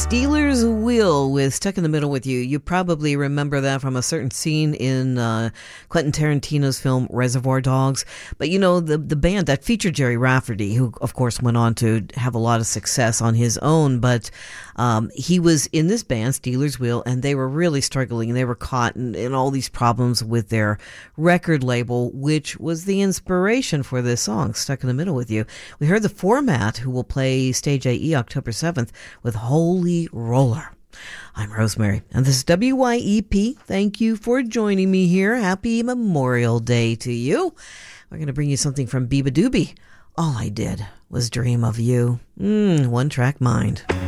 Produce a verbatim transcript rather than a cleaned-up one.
Stealers Wheel with Stuck in the Middle with You. You probably remember that from a certain scene in uh, Quentin Tarantino's film Reservoir Dogs. But you know, the, the band that featured Jerry Rafferty, who of course went on to have a lot of success on his own, but um, he was in this band, Stealers Wheel, and they were really struggling. They were caught in, in all these problems with their record label, which was the inspiration for this song, Stuck in the Middle with You. We heard the Format, who will play Stage A E October seventh with Holy Roller. I'm Rosemary, and this is W Y E P. Thank you for joining me here. Happy Memorial Day to you. We're going to bring you something from Biba Doobie. All I did was dream of you. Mm, one track mind.